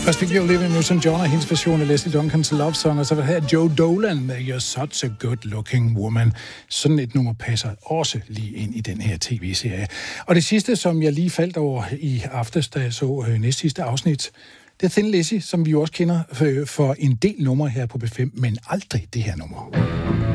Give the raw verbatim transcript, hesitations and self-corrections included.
Først fik vi Olivia Newton-John og hendes version af Leslie Duncans Love Song, og så var her Joe Dolan med You're Such a Good Looking Woman. Sådan et nummer passer også lige ind i den her tv-serie. Og det sidste, som jeg lige faldt over i aftes, da jeg så øh, næst sidste afsnit, det er Thin Lizzy, som vi jo også kender for, for en del numre her på B fem, men aldrig det her nummer.